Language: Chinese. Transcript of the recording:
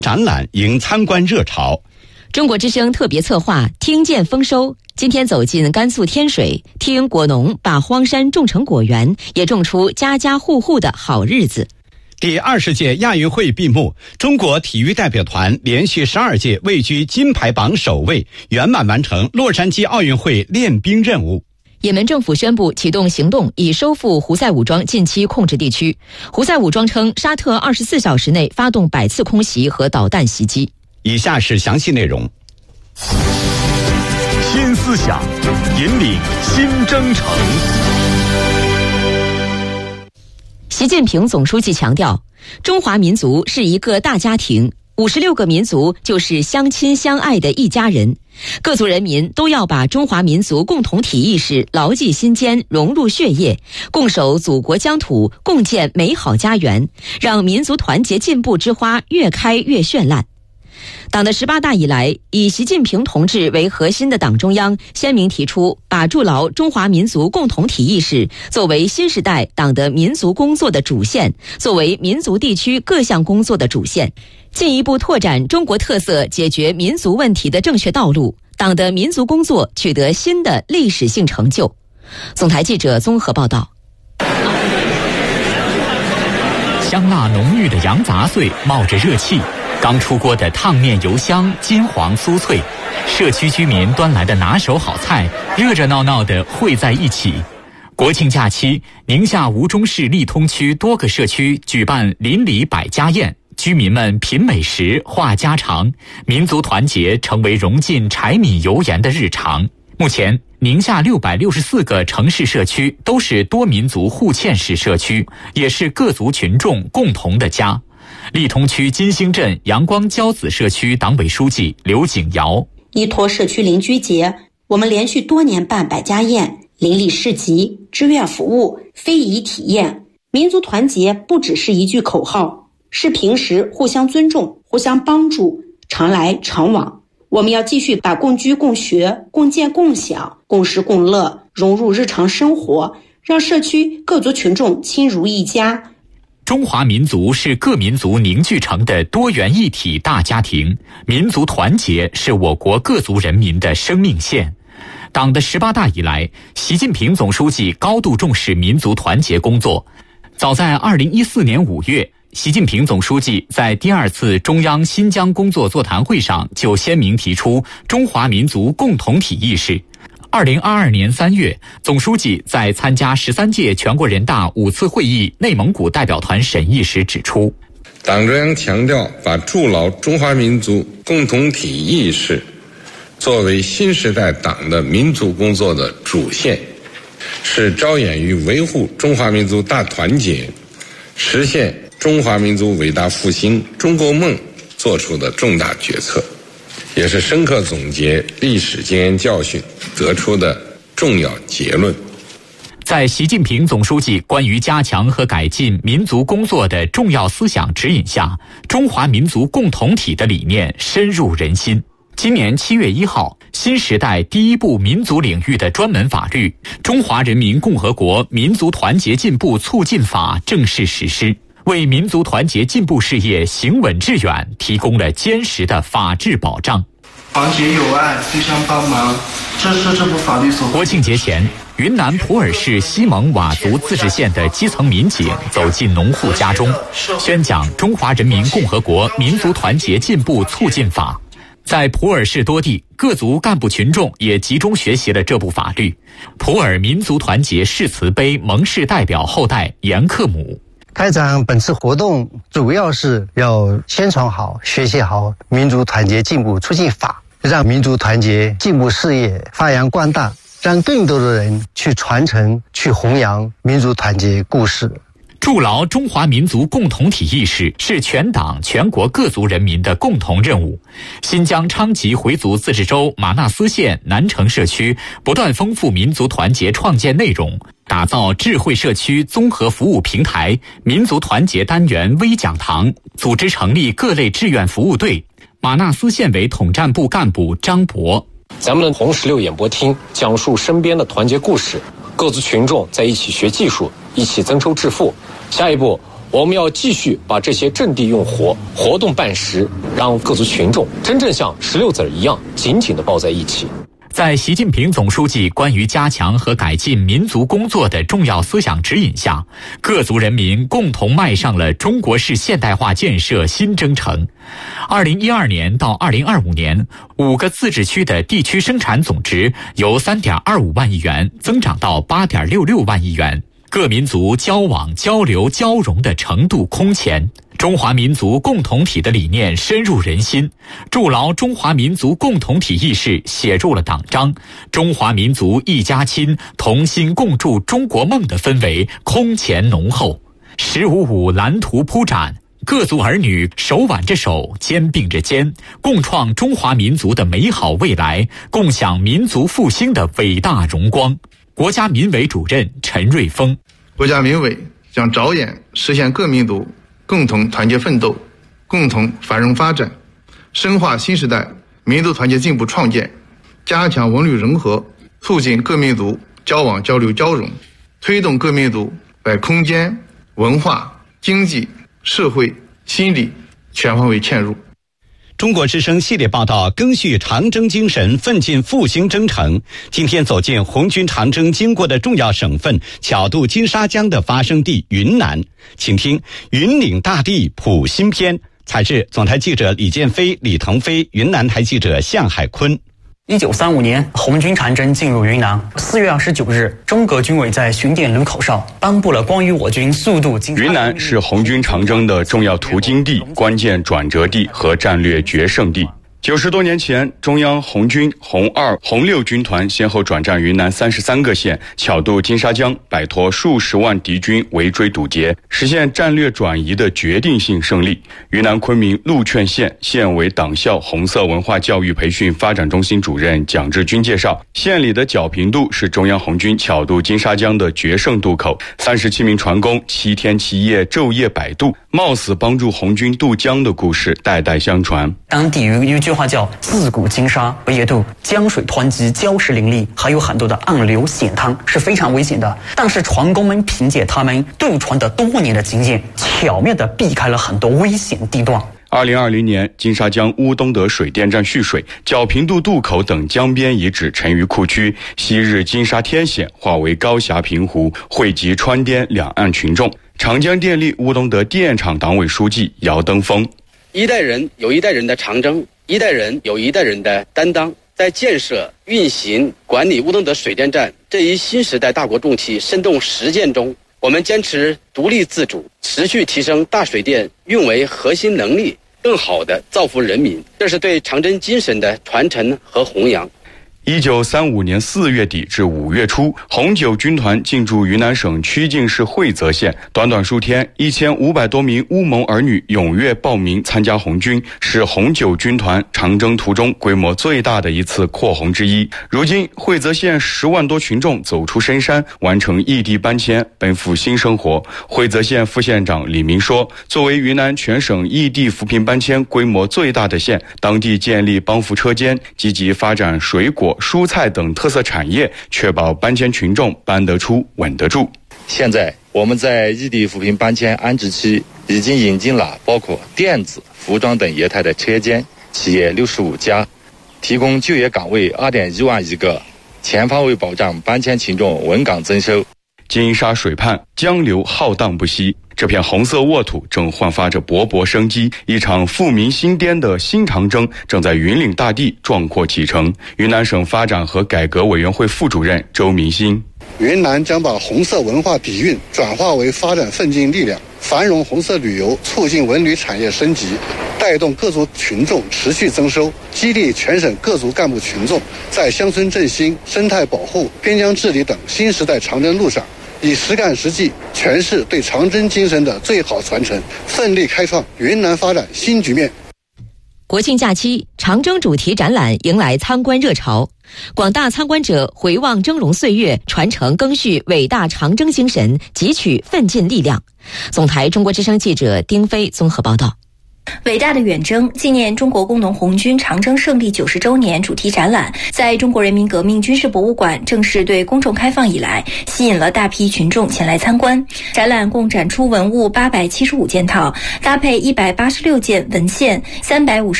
展览迎参观热潮。 中国之声特别策划听见丰收，今天走进甘肃天水，听果农把荒山种成果园，也种出家家户户的好日子。 第20届亚运会闭幕，中国体育代表团连续12届位居金牌榜首位，圆满完成洛杉矶奥运会练兵任务。 也门政府宣布启动行动，以收复胡塞武装近期控制地区。胡塞武装称，沙特24小时内发动100次空袭和导弹袭击。 以下是详细内容。 新思想，引领新征程。 习近平总书记强调，中华民族是一个大家庭，56个民族就是相亲相爱的一家人。各族人民都要把中华民族共同体意识牢记心间，融入血液，共守祖国疆土，共建美好家园，让民族团结进步之花越开越绚烂。党的18大以来，以习近平同志为核心的党中央鲜明提出，把筑牢中华民族共同体意识作为新时代党的民族工作的主线，作为民族地区各项工作的主线，进一步拓展中国特色解决民族问题的正确道路，党的民族工作取得新的历史性成就。总台记者综合报道。 香辣浓郁的羊杂碎冒着热气，刚出锅的烫面油香，金黄酥脆，社区居民端来的拿手好菜，热热闹闹地汇在一起。国庆假期，宁夏吴忠市利通区多个社区举办邻里百家宴，居民们品美食、话家常，民族团结成为融进柴米油盐的日常。目前，宁夏664个城市社区都是多民族互嵌式社区，也是各族群众共同的家。利通区金星镇阳光骄子社区党委书记刘景尧： 依托社区邻居节，我们连续多年办百家宴、邻里市集、志愿服务、非遗体验。民族团结不只是一句口号，是平时互相尊重、互相帮助，常来常往。我们要继续把共居共学、共建共享、共食共乐融入日常生活，让社区各族群众亲如一家。 中华民族是各民族凝聚成的多元一体大家庭，民族团结是我国各族人民的生命线。党的18大以来，习近平总书记高度重视民族团结工作。早在2014年5月，习近平总书记在第2次中央新疆工作座谈会上就鲜明提出中华民族共同体意识。2022年3月，总书记在参加13届全国人大5次会议内蒙古代表团审议时指出， 党中央强调把筑牢中华民族共同体意识作为新时代党的民族工作的主线，是着眼于维护中华民族大团结、实现中华民族伟大复兴中国梦做出的重大决策，也是深刻总结历史经验教训得出的重要结论。 在习近平总书记关于加强和改进民族工作的重要思想指引下，中华民族共同体的理念深入人心。今年7月1号，新时代第一部民族领域的专门法律《中华人民共和国民族团结进步促进法》正式实施，为民族团结进步事业行稳致远提供了坚实的法治保障。 团结友爱，互相帮忙，这是这部法律所。 国庆节前，云南普洱市西蒙佤族自治县的基层民警走进农户家中，宣讲《中华人民共和国民族团结进步促进法》。在普洱市多地，各族干部群众也集中学习了这部法律。普洱民族团结誓词碑蒙氏代表后代严克姆： 开展本次活动主要是要宣传好、学习好民族团结进步促进法，让民族团结进步事业发扬光大，让更多的人去传承、去弘扬民族团结故事。 筑牢中华民族共同体意识是全党全国各族人民的共同任务。新疆昌吉回族自治州玛纳斯县南城社区不断丰富民族团结创建内容，打造智慧社区综合服务平台、民族团结单元微讲堂，组织成立各类志愿服务队。玛纳斯县委统战部干部张博： 咱们的红16演播厅讲述身边的团结故事，各族群众在一起学技术，一起增收致富。下一步， 我们要继续把这些阵地用活，活动办实，让各族群众真正像16字一样紧紧地抱在一起。 在习近平总书记关于加强和改进民族工作的重要思想指引下，各族人民共同迈上了中国式现代化建设新征程。2012年到2025年，5个自治区的地区生产总值由3.25万亿元增长到8.66万亿元，各民族交往、交流、交融的程度空前。中华民族共同体的理念深入人心，筑牢中华民族共同体意识写入了党章，中华民族一家亲，同心共筑中国梦的氛围空前浓厚。15.5蓝图铺展，各族儿女手挽着手，肩并着肩，共创中华民族的美好未来，共享民族复兴的伟大荣光。国家民委主任陈瑞峰， 国家民委将着眼实现各民族共同团结奋斗，共同繁荣发展，深化新时代民族团结进步创建，加强文旅融合，促进各民族交往交流交融，推动各民族在空间、文化、经济、社会、心理全方位嵌入。 中国之声系列报道赓续长征精神，奋进复兴征程。今天走进红军长征经过的重要省份，巧渡金沙江的发生地云南，请听云岭大地谱新篇。采制总台记者李建飞、李腾飞，云南台记者向海坤。 1935年，红军长征进入云南。4月29日，中国军委在巡甸路口上颁布了关于我军速度金沙。 云南是红军长征的重要途经地、关键转折地和战略决胜地。90多年前，中央红军红2、红6军团先后转战云南33个县，巧渡金沙江，摆脱数十万敌军围追堵截，实现战略转移的决定性胜利。云南昆明禄劝县县委党校红色文化教育培训发展中心主任蒋志军介绍，县里的皎平渡是中央红军巧渡金沙江的决胜渡口，37名船工7天7夜昼夜摆渡，冒死帮助红军渡江的故事代代相传。 当地有一句话叫自古金沙不夜渡，江水湍急，礁石林立，还有很多的暗流险滩，是非常危险的。但是船工们凭借他们渡船的多年的经验，巧妙地避开了很多危险地段。 2020年，金沙江乌东德水电站蓄水，皎平渡渡口等江边遗址沉于库区，昔日金沙天险化为高峡平湖，汇集川滇两岸群众。长江电力乌东德电厂党委书记姚登峰， 一代人有一代人的长征，一代人有一代人的担当，在建设、运行、管理乌东德水电站这一新时代大国重器生动实践中，我们坚持独立自主，持续提升大水电运维核心能力，更好地造福人民，这是对长征精神的传承和弘扬。 1935年4月底至5月初，红9军团进驻云南省曲靖市会泽县。短短数天，1500多名乌蒙儿女踊跃报名参加红军，是红9军团长征途中规模最大的一次扩红之一。如今，会泽县10万多群众走出深山，完成异地搬迁，奔赴新生活。会泽县副县长李明说，作为云南全省异地扶贫搬迁规模最大的县，当地建立帮扶车间，积极发展水果、蔬菜等特色产业，确保搬迁群众搬得出、稳得住。 现在我们在异地扶贫搬迁安置区已经引进了包括电子、服装等业态的车间，企业65家，提供就业岗位2.1万余个，全方位保障搬迁群众稳岗增收。 金沙水畔，江流浩荡不息，这片红色沃土正焕发着勃勃生机，一场富民兴颠的新长征正在云岭大地壮阔启程。云南省发展和改革委员会副主任周明星， 云南将把红色文化底蕴转化为发展奋进力量，繁荣红色旅游，促进文旅产业升级，带动各族群众持续增收，激励全省各族干部群众在乡村振兴、生态保护、边疆治理等新时代长征路上，以实干实际诠释对长征精神的最好传承，奋力开创云南发展新局面。 国庆假期，长征主题展览迎来参观热潮，广大参观者回望峥嵘岁月，传承赓续伟大长征精神，汲取奋进力量。总台中国之声记者丁飞综合报道。 伟大的远征纪念中国工农红军长征胜利90周年主题展览在中国人民革命军事博物馆正式对公众开放以来，吸引了大批群众前来参观。展览共展出文物875件套，搭配186件文献、350